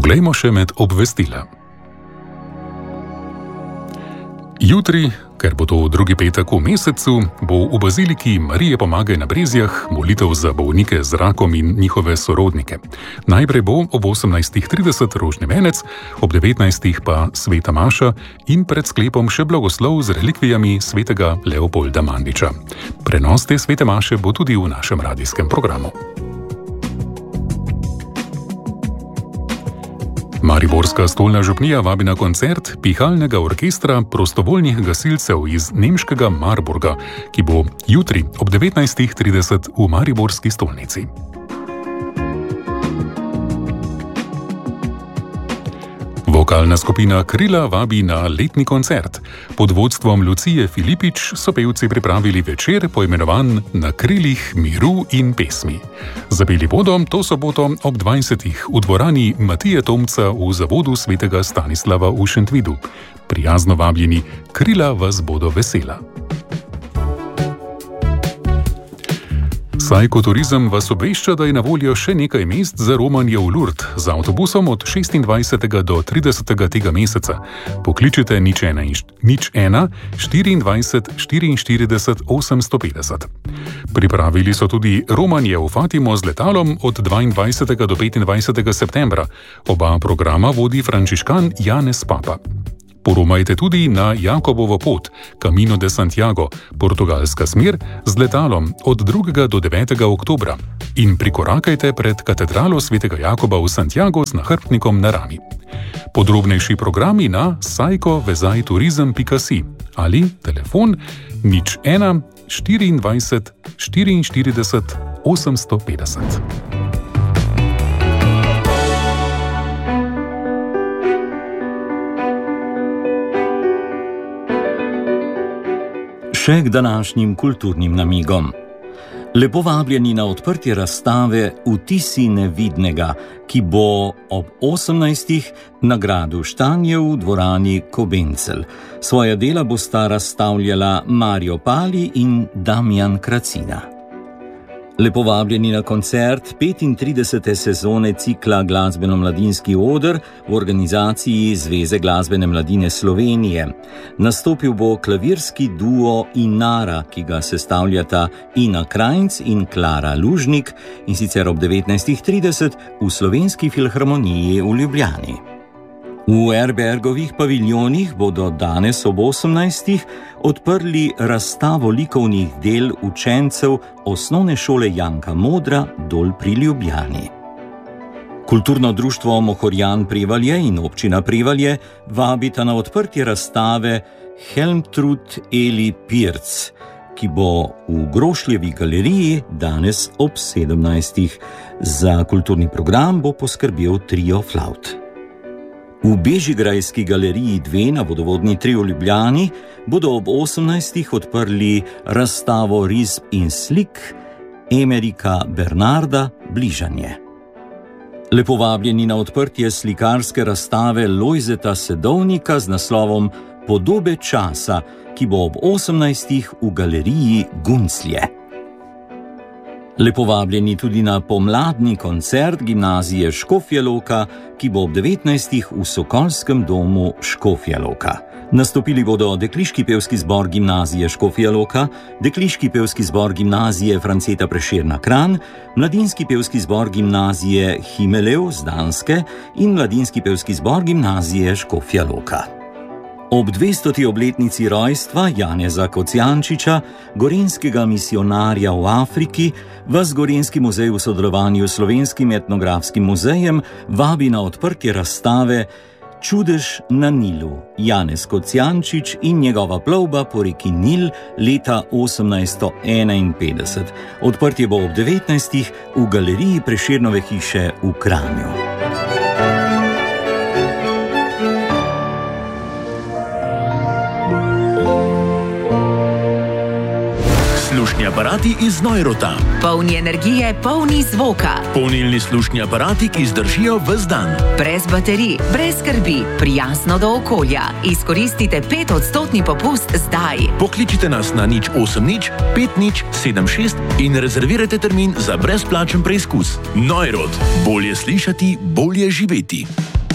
Poglejmo še med obvestila. Jutri, ker bo to drugi petek v mesecu, bo v baziliki Marije Pomagaj na Brezjah molitev za bolnike z rakom in njihove sorodnike. Najprej bo ob 18:30 rožni venec, ob 19:00 pa sveta maša in pred sklepom še blagoslov z relikvijami svetega Leopolda Mandiča. Prenos te svete maše bo tudi v našem radijskem programu. Mariborska stolna župnija vabi na koncert pihalnega orkestra prostovoljnih gasilcev iz nemškega Marburga, ki bo jutri ob 19:30 v mariborski stolnici. Vokalna skupina Krila vabi na letni koncert. Pod vodstvom Lucije Filipič so pevci pripravili večer poimenovan Na krilih miru in pesmi. Zapeli bodo to soboto ob 20:00 v dvorani Matije Tomca v zavodu svetega Stanislava v Šentvidu. Prijazno vabljeni, Krila vas bodo vesela. Sajko Turizem vas obvešča, da je na voljo še nekaj mest za romanje v Lourdes z avtobusom od 26. do 30. tega meseca. Pokličite 01 24 44 850. Pripravili so tudi romanje v Fatimo z letalom od 22. do 25. septembra. Oba programa vodi frančiškan Janez Papa. Poromajte tudi na Jakobovo pot, Camino de Santiago, portugalska smer, z letalom od 2. do 9. oktobra in prikorakajte pred katedralo svetega Jakoba v Santiago z nahrbtnikom na rami. Podrobnejši programi na sajkovezajturizem.si ali telefon 01 24 44 850. Še k današnjim kulturnim namigom. Lepo vabljeni na odprtje razstave Vtisi nevidnega, ki bo ob 18:00 na gradu Štanjev v dvorani Kobencel. Svoja dela bosta razstavljala Mario Pali in Damjan Kracina. Lepo vabljeni na koncert 35. sezone cikla Glasbeno-mladinski oder v organizaciji Zveze glasbene mladine Slovenije. Nastopil bo klavirski duo Inara, ki ga sestavljata Ina Krajnc in Klara Lužnik, in sicer ob 19:30 v Slovenski filharmoniji v Ljubljani. V Erbergovih paviljonih bodo danes ob 18:00 odprli razstavo likovnih del učencev Osnovne šole Janka Modra dol pri Ljubljani. Kulturno društvo Mohorjan Prevalje in občina Prevalje vabita na odprtje razstave Helmtrud Eli Pirc, ki bo v Grošljevi galeriji danes ob 17:00. Za kulturni program bo poskrbel trio flavt. V Bežigrajski galeriji 2 na Vodovodni 3 v Ljubljani bodo ob 18:00 odprli razstavo risb in slik Emerika Bernarda Bližanje. Lepo vabljeni na odprtje slikarske razstave Lojzeta Sedovnika z naslovom Podobe časa, ki bo ob 18:00 v galeriji Gunclje. Lepo vabljeni tudi na pomladni koncert gimnazije Škofja Loka, ki bo ob 19:00 v Sokolskem domu Škofja Loka. Nastopili bodo dekliški pevski zbor gimnazije Škofja Loka, dekliški pevski zbor gimnazije Franceta Prešerna Kranj, mladinski pevski zbor gimnazije Himelev z Danske in mladinski pevski zbor gimnazije Škofja Loka. Ob 200. obletnici rojstva Janeza Kocijančiča, gorenjskega misijonarja v Afriki, vas Gorenjski muzej v sodelovanju s Slovenskim etnografskim muzejem vabi na odprtje razstave Čudež na Nilu, Janez Kocijančič in njegova plovba po reki Nil leta 1851. Odprtje bo ob 19:00 v galeriji Prešernove hiše v Kranju. Slušni aparati iz Neurota. Polni energije, polni zvoka. Polnilni slušni aparati, ki zdržijo ves dan. Brez baterij, brez skrbi, prijazno do okolja. Izkoristite 5% popust zdaj. Pokličite nas na 080 5076 in rezervirajte termin za brezplačen preizkus. Neurot. Bolje slišati, bolje živeti.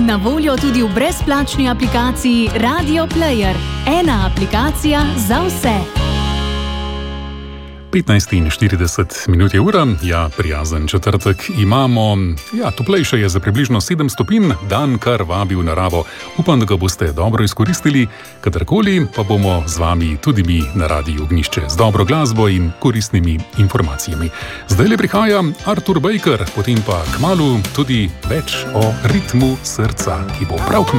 Na voljo tudi v brezplačni aplikaciji Radio Player. Ena aplikacija za vse. 15:40 je ura, prijazen četrtek imamo. Toplejše je za približno 7 stopinj, dan kar vabi v naravo. Upam, da ga boste dobro izkoristili, kadarkoli pa bomo z vami tudi mi na Radiu Ognjišče z dobro glasbo in koristnimi informacijami. Zdaj le prihaja Artur Baker, potem pa kmalu tudi več o ritmu srca, ki bo prav kmalu.